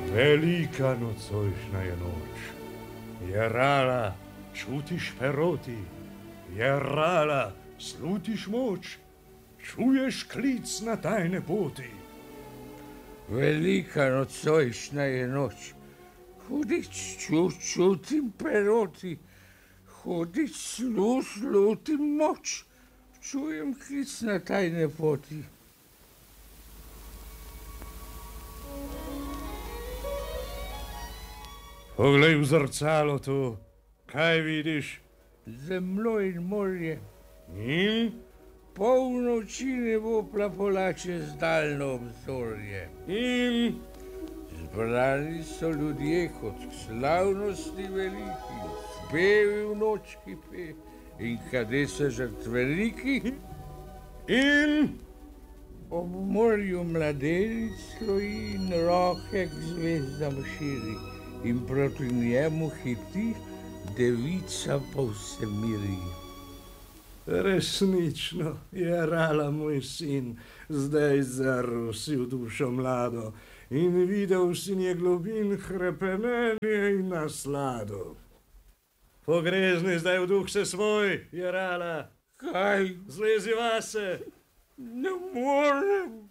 Velika nocojšnja je noč. Jerala, čutiš peroti. Jerala, slutiš moč. Čuješ klic na tajne poti. Velika nocojšnja je noč. Hudič, čutim peroti. Hudič, slutim moč. Čujem klic na tajne poti. Poglej v zrcalo tu. Kaj vidiš? Zemljo in morje. In? Polnoči nebo plapola čez daljno obzorje. In? Zbrani so ljudje kot k slavnosti veliki, spevi v noč kipe. In kade so žrtveniki? In? Ob morju mladenic stoji in roke k zvezdam širi. In proti njemu hiti devica po vsemiri. Resnično, Jerala, moj sin, zdaj zrl si v dušo mlado in videl si nje globin hrepenenje in naslado. Pogrezni zdaj v duh se svoj, Jerala. Kaj? Zlezi vase. Ne morem,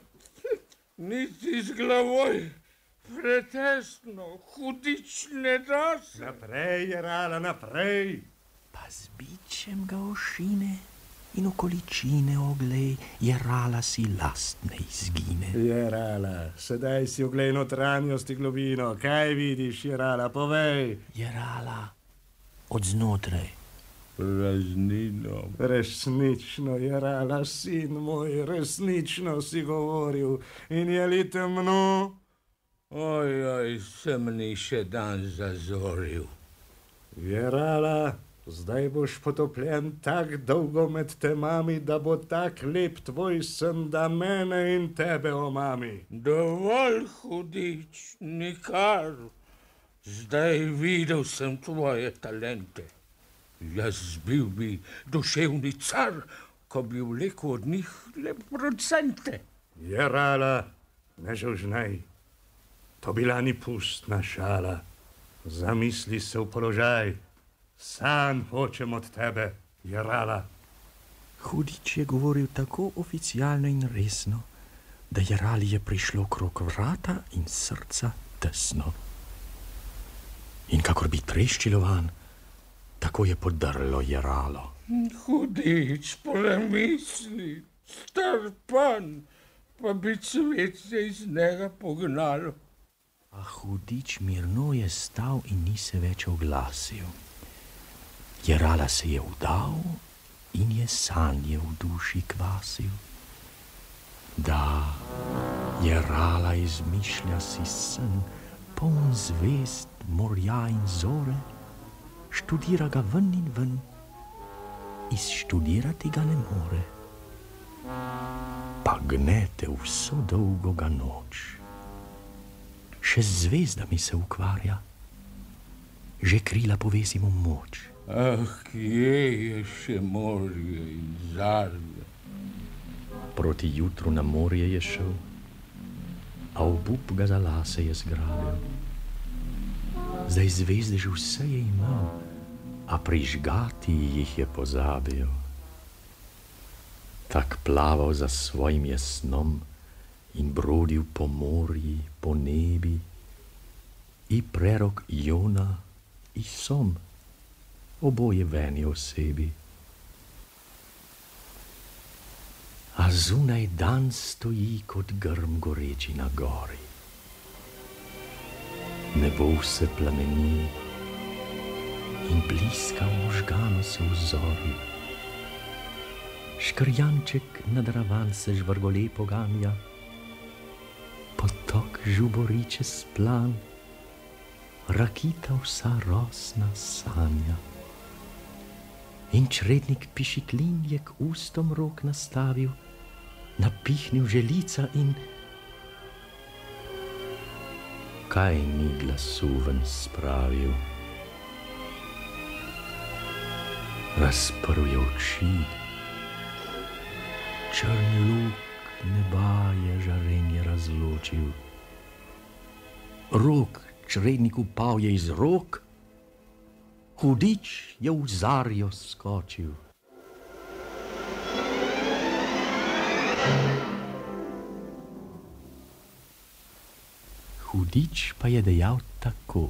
niti z glavoj. Pretesno, hudič ne da se. Naprej, Jerala, naprej. Pa z bičem ga ošine in okoličine oglej, Jerala si lastne izgine. Jerala, sedaj si oglej notranjosti globino. Kaj vidiš, Jerala, povej. Jerala, od znotraj. Praznino. Resnično, Jerala, sin moj, resnično si govoril. In je li temno? Oj, sem ni še dan zazoril. Jerala, zdaj boš potopljen tak dolgo med temami, da bo tak lep tvoj sen, da mene in tebe omami. Dovolj, hudič, nikar. Zdaj videl sem tvoje talente. Jaz bil bi duševni car, ko bi vlekel od njih le procente. Jerala, ne žužnaj. To bila ni pustna šala. Zamisli se v položaj. Sanj hočem od tebe, Jerala. Hudič je govoril tako oficialno in resno, da Jerali je prišlo krog vrata in srca tesno. In kakor bi treščilo van, tako je podrlo Jeralo. Hudič, premisli, star pan, pa bi cvet se iz njega pognalo. A hudič mirno je stal in ni se več oglasil. Jerala se je vdal in je sanje v duši kvasil. Da, Jerala izmišlja si sen, poln zvezd, morja in zore, študira ga ven in ven, izštudirati ga ne more. Pa gnete vso dolgo ga noč. Še z zvezdami se ukvarja, že krila povesi mu moč. Ah, kje je še morje in zarja? Proti jutru na morje je šel, a obup ga za lase je zgrabil. Zdaj zvezde že vse je imel, a prižgati jih je pozabil. Tak plaval za svojim jasnom in brodil po morji, po nebi, i prerok Jona, i som, oboje v eni osebi. A zunaj dan stoji kot grm goreči na gori. Nebo vse plameni in bliska možgano se v zori. Škrjanček nadravan se žvrgole poganja, potok žubori čez plan, rakita vsa rosna sanja. In črednik pišiklin je k ustom rok nastavil, napihnil želica in kaj ni glasu ven spravil. Razprl je oči, črn luk neba je žarenje razločil. Rok čredniku pal je iz rok, hudič je v zarjo skočil. Hudič pa je dejal tako.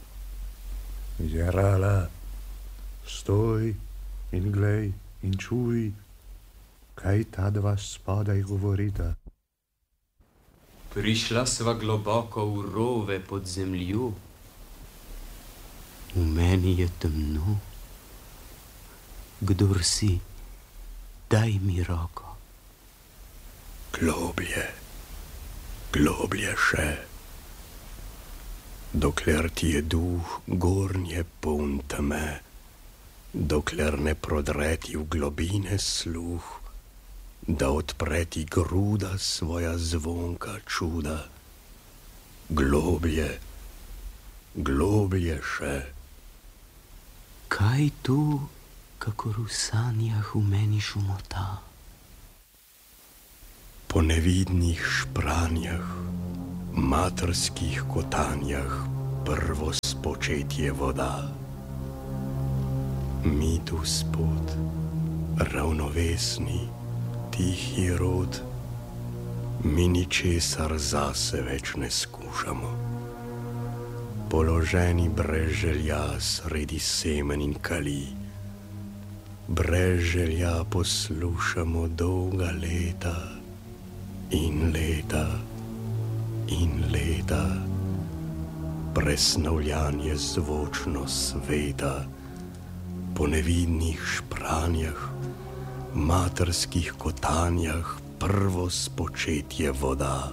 Jarala, stoj in glej in čuj, kaj ta dva spodaj govorita. Prišla sva globoko v rove pod zemljo. V meni je temno. Kdor si, daj mi roko. Globlje, globlje še. Dokler ti je duh gornje poln teme, dokler ne prodre ti v globine sluh, da odpre ti gruda svoja zvonka čuda. Globlje, globlje še. Kaj tu, kakor v sanjah v meni šumota? Po nevidnih špranjah, materskih kotanjah prvo spočetje voda. Mi tu spod, ravnovesni, tihi rod, mi ničesar zase več ne skušamo. Položeni brez želja sredi semen in kali, brez želja poslušamo dolga leta in leta in leta, presnovljanje zvočno sveta, po nevidnih špranjah, materskih kotanjah prvo spočetje voda.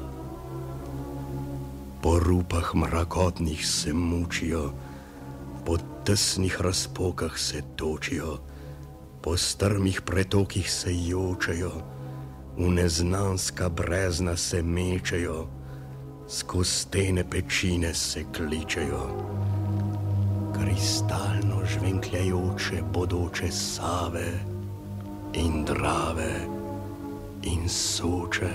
Po rupah mrakotnih se mučijo, po tesnih razpokah se točijo, po strmih pretokih se jočejo, v neznanska brezna se mečejo, skozi stene pečine se kličejo. Kristalno žvenkljajoče bodoče Save in Drave in Soče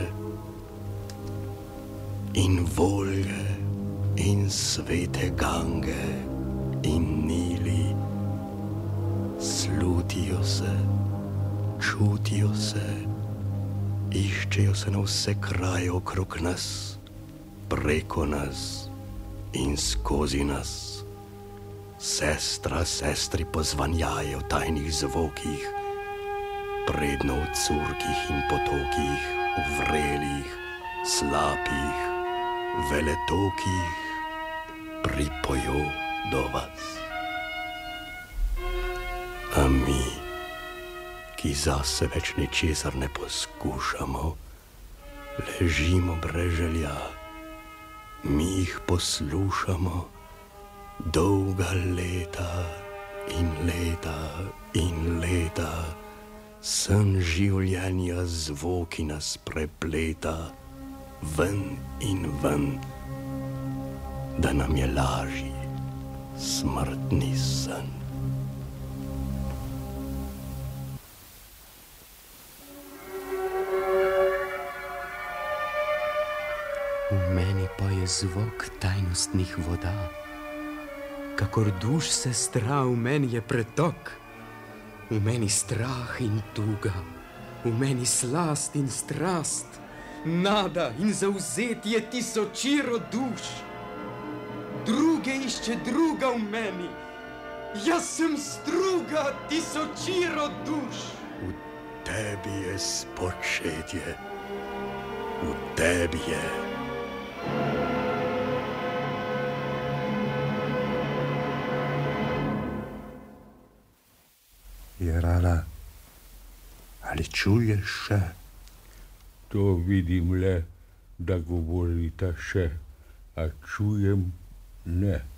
in Volge in svete Gange in Nili slutijo se, čutijo se, iščejo se na vse kraje okrog nas, preko nas in skozi nas. Sestra sestri pozvanjaje v tajnih zvokih, predno v curkih in potokih, v vrelih, slapih, veletokih, pripojo do vas. A mi, ki zase več ničesar ne poskušamo, ležimo brez želja, mi jih poslušamo dolga leta in leta in leta, sen življenja zvoki nas prepleta, ven in ven, da nam je lažji smrtni sen. V meni pa je zvok tajnostnih voda, kakor duš sestra, v meni je pretok, v meni strah in tuga, v meni slast in strast, nada in zavzetje tisočiro duš. Druge išče druga v meni, jaz sem struga tisočiro duš. V tebi je spočetje, v tebi je. Jarala, ali čuješ še? To vidim le, da govorita še, a čujem ne.